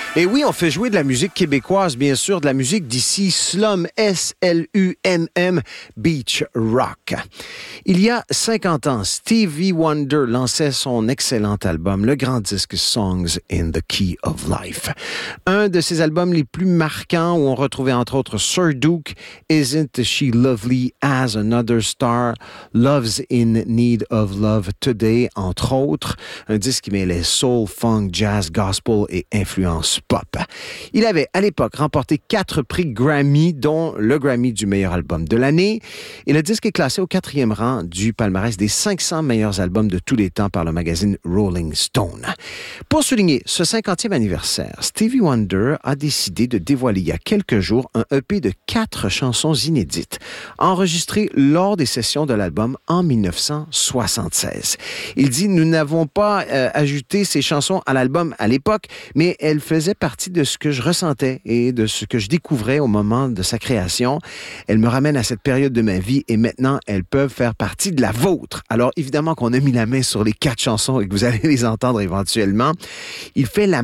Et oui, on fait jouer de la musique québécoise, bien sûr, de la musique d'ici, Slum, S-L-U-M-M, Beach Rock. Il y a 50 ans, Stevie Wonder lançait son excellent album, le grand disque Songs in the Key of Life. Un de ses albums les plus marquants où on retrouvait entre autres Sir Duke, Isn't She Lovely as Another Star, Love's in Need of Love Today, entre autres. Un disque qui mêlait soul, funk, jazz, gospel et influence pop. Il avait à l'époque remporté 4 prix Grammy, dont le Grammy du meilleur album de l'année. Et le disque est classé au 4e rang du palmarès des 500 meilleurs albums de tous les temps par le magazine Rolling Stone. Pour souligner ce 50e anniversaire, Stevie Wonder a décidé de dévoiler il y a quelques jours un EP de 4 chansons inédites, enregistrées lors des sessions de l'album en 1976. Il dit « Nous n'avons pas ajouté ces chansons à l'album à l'époque, mais elles faisaient partie de ce que je ressentais et de ce que je découvrais au moment de sa création. Elles me ramènent à cette période de ma vie et maintenant, elles peuvent faire partie de la vôtre. » Alors, évidemment qu'on a mis la main sur les 4 chansons et que vous allez les entendre éventuellement. Il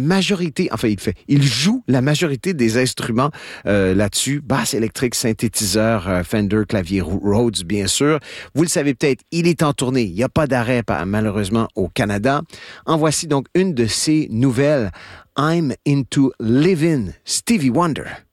joue la majorité des instruments là-dessus. Basse électrique, synthétiseur, Fender, clavier Rhodes, bien sûr. Vous le savez peut-être, il est en tournée. Il n'y a pas d'arrêt, malheureusement, au Canada. En voici donc une de ses nouvelles. I'm into living, Stevie Wonder.